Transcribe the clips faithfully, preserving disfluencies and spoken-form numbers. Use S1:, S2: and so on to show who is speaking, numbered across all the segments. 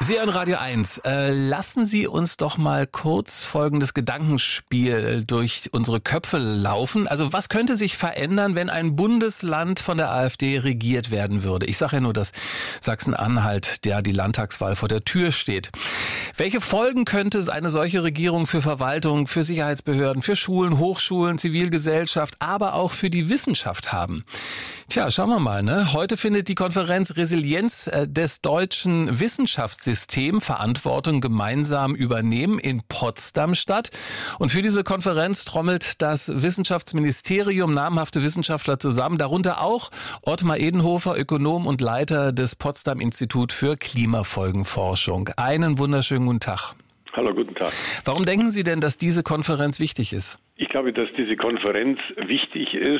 S1: Sie hören Radio eins. Äh, lassen Sie uns doch mal kurz folgendes Gedankenspiel durch unsere Köpfe laufen. Also was könnte sich verändern, wenn ein Bundesland von der AfD regiert werden würde? Ich sage ja nur, dass Sachsen-Anhalt, der die Landtagswahl vor der Tür steht. Welche Folgen könnte eine solche Regierung für Verwaltung, für Sicherheitsbehörden, für Schulen, Hochschulen, Zivilgesellschaft, aber auch für die Wissenschaft haben? Tja, schauen wir mal. Ne? Heute findet die Konferenz Resilienz des deutschen Wissenschaftssystems Verantwortung gemeinsam übernehmen in Potsdam statt. Und für diese Konferenz trommelt das Wissenschaftsministerium namhafte Wissenschaftler zusammen, darunter auch Ottmar Edenhofer, Ökonom und Leiter des Potsdam Institut für Klimafolgenforschung. Einen wunderschönen guten Tag.
S2: Hallo, guten Tag.
S1: Warum denken Sie denn, dass diese Konferenz wichtig ist?
S2: Ich glaube, dass diese Konferenz wichtig ist,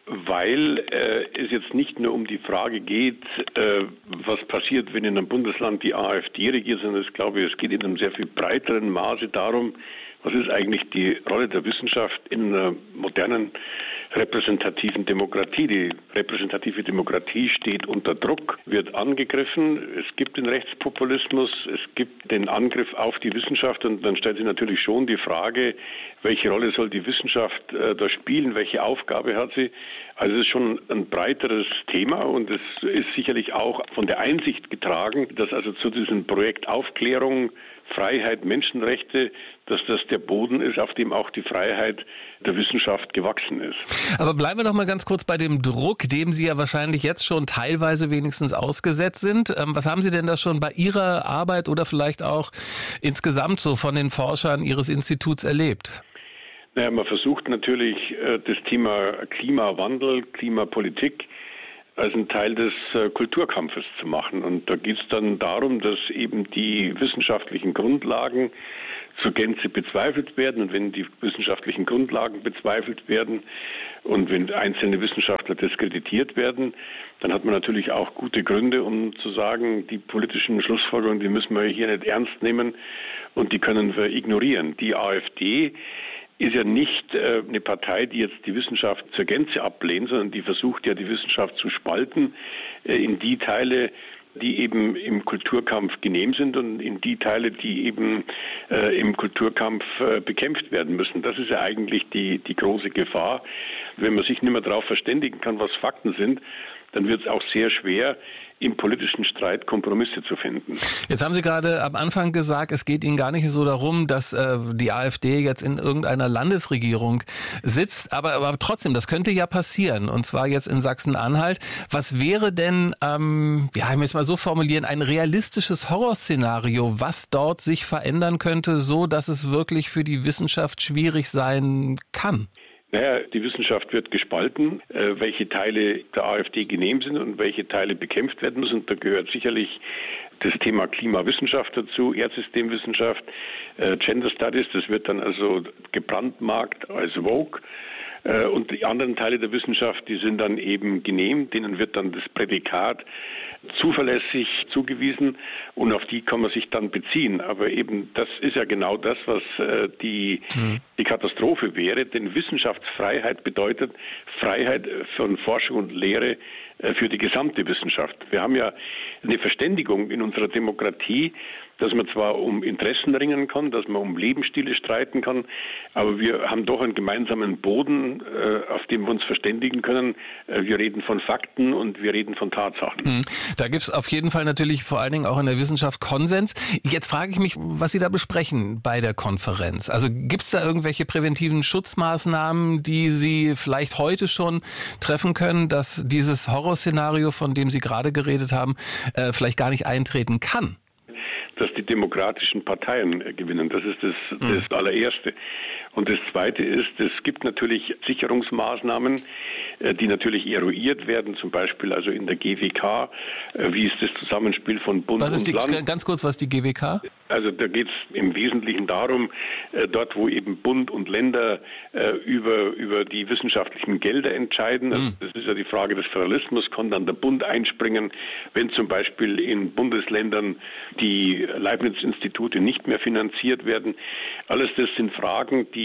S2: weil äh, es jetzt nicht nur um die Frage geht, äh, was passiert, wenn in einem Bundesland die AfD regiert, sondern ich glaube, es geht in einem sehr viel breiteren Maße darum, was ist eigentlich die Rolle der Wissenschaft in einer modernen repräsentativen Demokratie. Die repräsentative Demokratie steht unter Druck, wird angegriffen. Es gibt den Rechtspopulismus, es gibt den Angriff auf die Wissenschaft und dann stellt sich natürlich schon die Frage, welche Rolle soll die Wissenschaft äh, da spielen, welche Aufgabe hat sie? Also es ist schon ein breiteres Thema und es ist sicherlich auch von der Einsicht getragen, dass also zu diesem Projekt Aufklärung, Freiheit, Menschenrechte, dass das der Boden ist, auf dem auch die Freiheit der Wissenschaft gewachsen ist.
S1: Aber bleiben wir doch mal ganz kurz bei dem Druck, dem Sie ja wahrscheinlich jetzt schon teilweise wenigstens ausgesetzt sind. Was haben Sie denn da schon bei Ihrer Arbeit oder vielleicht auch insgesamt so von den Forschern Ihres Instituts erlebt?
S2: Naja, man versucht natürlich das Thema Klimawandel, Klimapolitik als einen Teil des äh, Kulturkampfes zu machen. Und da geht es dann darum, dass eben die wissenschaftlichen Grundlagen zur Gänze bezweifelt werden. Und wenn die wissenschaftlichen Grundlagen bezweifelt werden und wenn einzelne Wissenschaftler diskreditiert werden, dann hat man natürlich auch gute Gründe, um zu sagen, die politischen Schlussfolgerungen, die müssen wir hier nicht ernst nehmen und die können wir ignorieren. Die AfD ist ja nicht äh, eine Partei, die jetzt die Wissenschaft zur Gänze ablehnt, sondern die versucht ja, die Wissenschaft zu spalten äh, in die Teile, die eben im Kulturkampf genehm sind und in die Teile, die eben äh, im Kulturkampf äh, bekämpft werden müssen. Das ist ja eigentlich die, die große Gefahr. Wenn man sich nicht mehr darauf verständigen kann, was Fakten sind, dann wird es auch sehr schwer, im politischen Streit Kompromisse zu finden.
S1: Jetzt haben Sie gerade am Anfang gesagt, es geht Ihnen gar nicht so darum, dass äh, die AfD jetzt in irgendeiner Landesregierung sitzt, aber, aber trotzdem, das könnte ja passieren, und zwar jetzt in Sachsen-Anhalt. Was wäre denn, ähm, ja, ich muss mal so formulieren, ein realistisches Horrorszenario, was dort sich verändern könnte, so dass es wirklich für die Wissenschaft schwierig sein kann?
S2: Naja, die Wissenschaft wird gespalten, äh, welche Teile der AfD genehm sind und welche Teile bekämpft werden müssen. Und da gehört sicherlich das Thema Klimawissenschaft dazu, Erdsystemwissenschaft, äh, Gender Studies, das wird dann also gebrandmarkt als Vogue. Äh, und die anderen Teile der Wissenschaft, die sind dann eben genehm, denen wird dann das Prädikat zuverlässig zugewiesen und auf die kann man sich dann beziehen. Aber eben das ist ja genau das, was äh, die, mhm. die Katastrophe wäre, denn Wissenschaftsfreiheit bedeutet Freiheit von Forschung und Lehre äh, für die gesamte Wissenschaft. Wir haben ja eine Verständigung in unserer Demokratie, dass man zwar um Interessen ringen kann, dass man um Lebensstile streiten kann, aber wir haben doch einen gemeinsamen Boden, äh, auf dem wir uns verständigen können. Äh, wir reden von Fakten und wir reden von Tatsachen.
S1: Mhm. Da gibt es auf jeden Fall natürlich vor allen Dingen auch in der Wissenschaft Konsens. Jetzt frage ich mich, was Sie da besprechen bei der Konferenz. Also gibt es da irgendwelche präventiven Schutzmaßnahmen, die Sie vielleicht heute schon treffen können, dass dieses Horrorszenario, von dem Sie gerade geredet haben, äh, vielleicht gar nicht eintreten kann?
S2: Dass die demokratischen Parteien gewinnen. Das ist das, das allererste. Und das zweite ist, es gibt natürlich Sicherungsmaßnahmen, die natürlich eruiert werden, zum Beispiel also in der G W K. Wie ist das Zusammenspiel von Bund
S1: was ist die,
S2: und Land?
S1: Ganz kurz, was ist die G W K?
S2: Also da geht es im Wesentlichen darum, dort wo eben Bund und Länder über, über die wissenschaftlichen Gelder entscheiden. Also das ist ja die Frage des Föderalismus, kann dann der Bund einspringen, wenn zum Beispiel in Bundesländern die Leibniz-Institute nicht mehr finanziert werden. Alles das sind Fragen, die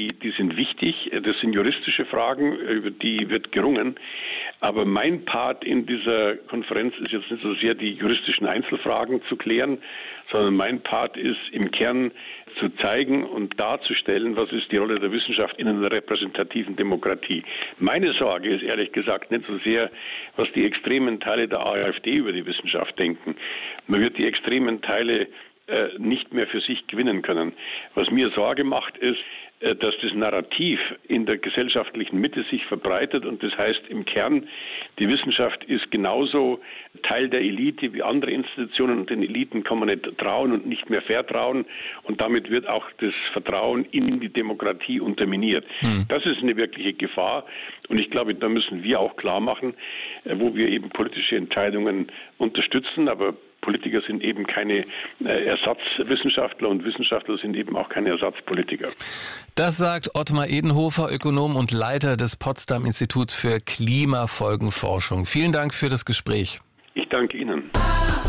S2: die, die sind wichtig. Das sind juristische Fragen, über die wird gerungen. Aber mein Part in dieser Konferenz ist jetzt nicht so sehr die juristischen Einzelfragen zu klären, sondern mein Part ist im Kern zu zeigen und darzustellen, was ist die Rolle der Wissenschaft in einer repräsentativen Demokratie. Meine Sorge ist ehrlich gesagt nicht so sehr, was die extremen Teile der AfD über die Wissenschaft denken. Man wird die extremen Teile äh, nicht mehr für sich gewinnen können. Was mir Sorge macht, ist, äh, dass das Narrativ in der gesellschaftlichen Mitte sich verbreitet und das heißt im Kern, die Wissenschaft ist genauso Teil der Elite wie andere Institutionen und den Eliten kann man nicht trauen und nicht mehr vertrauen und damit wird auch das Vertrauen in die Demokratie unterminiert. Hm. Das ist eine wirkliche Gefahr und ich glaube, da müssen wir auch klar machen, äh, wo wir eben politische Entscheidungen unterstützen, aber Politiker sind eben keine äh, Ersatzwissenschaftler und Wissenschaftler sind eben auch keine Ersatzpolitiker.
S1: Das sagt Ottmar Edenhofer, Ökonom und Leiter des Potsdam Instituts für Klimafolgenforschung. Vielen Dank für das Gespräch.
S2: Ich danke Ihnen.